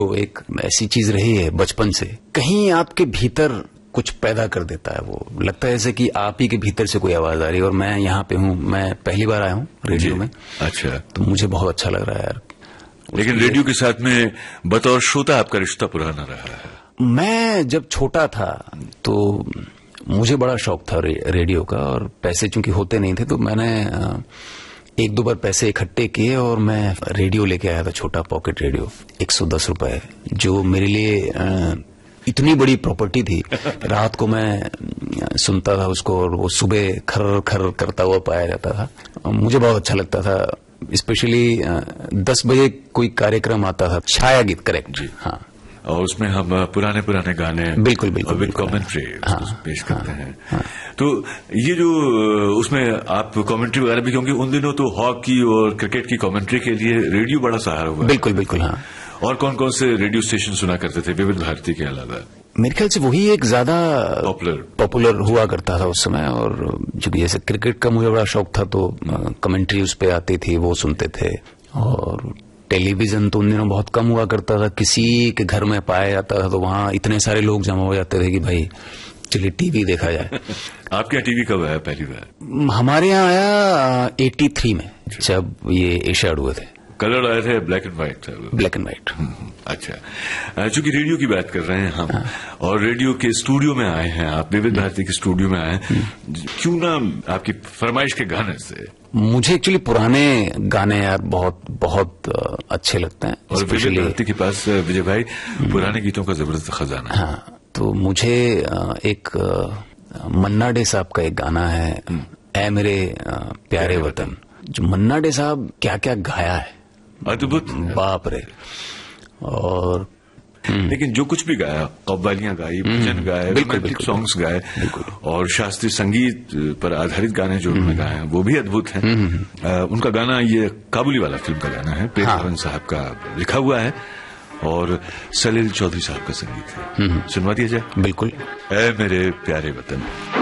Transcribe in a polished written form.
वो एक ऐसी चीज रही है बचपन से, कहीं आपके भीतर कुछ पैदा कर देता है। वो लगता है जैसे कि आप ही के भीतर से कोई आवाज आ रही है। और मैं यहाँ पे हूँ, मैं पहली बार आया हूँ रेडियो में। अच्छा। तो मुझे बहुत अच्छा लग रहा है यार। लेकिन रेडियो के साथ में बतौर श्रोता आपका रिश्ता पुराना रहा है। मैं जब छोटा था तो मुझे बड़ा शौक था रेडियो का, और पैसे चूंकि होते नहीं थे तो मैंने एक दो बार पैसे इकट्ठे किए और मैं रेडियो लेके आया था, छोटा पॉकेट रेडियो, 110 रुपए, जो मेरे लिए इतनी बड़ी प्रॉपर्टी थी। रात को मैं सुनता था उसको और वो सुबह खर खर करता हुआ पाया जाता था। मुझे बहुत अच्छा लगता था। स्पेशली 10 बजे कोई कार्यक्रम आता था, छाया गीत, करेक्ट जी, हाँ। और उसमें हम पुराने पुराने गाने बिल्कुल बिल्कुल विद कमेंट्री पेश करते हैं। तो ये जो उसमें आप कमेंट्री वगैरह भी, क्योंकि उन दिनों तो हॉकी और क्रिकेट की कमेंट्री के लिए रेडियो बड़ा सहारा हुआ। बिल्कुल बिल्कुल, हाँ। और कौन कौन से रेडियो स्टेशन सुना करते थे विविध भारती के अलावा? मेरे ख्याल से वही एक ज्यादा पॉपुलर हुआ करता था उस समय। और जो जैसे क्रिकेट का मुझे बड़ा शौक था तो कमेंट्री उस पर आती थी, वो सुनते थे। और टेलीविजन तो उन दिनों बहुत कम हुआ करता था, किसी के घर में पाया जाता था तो वहां इतने सारे लोग जमा हो जाते थे कि भाई चलिए टीवी देखा जाए। आपके यहाँ टीवी कब आया पहली बार? हमारे यहाँ आया 83 में, जब ये एशियाड हुए थे। कलर आए थे, ब्लैक एंड व्हाइट था? Black and white. अच्छा, चूंकि रेडियो की बात कर रहे हैं हम, और रेडियो के स्टूडियो में आए हैं आप, विविध भारती के स्टूडियो में आए हैं, क्यों ना आपकी फरमाइश के गाने से? मुझे एक्चुअली पुराने गाने यार बहुत बहुत अच्छे लगते हैं। और विविध भारती के पास विजय भाई पुराने गीतों का जबरदस्त खजाना है। हाँ, तो मुझे एक मन्ना डे साहब का एक गाना है, ऐ मेरे प्यारे वतन। जो मन्ना डे साहब क्या क्या गाया है, अद्भुत, बाप रे। और लेकिन जो कुछ भी गाया, कव्वालियां गाई, भजन गाए, रोमांटिक सॉन्ग्स गाए, और शास्त्रीय संगीत पर आधारित गाने जो उन्होंने गाए हैं वो भी अद्भुत हैं। उनका गाना, ये काबुली वाला फिल्म का गाना है, प्रेम धवन साहब का लिखा हुआ है और सलील चौधरी साहब का संगीत है। सुनवा दिया जाए? बिल्कुल। ऐ मेरे प्यारे वतन।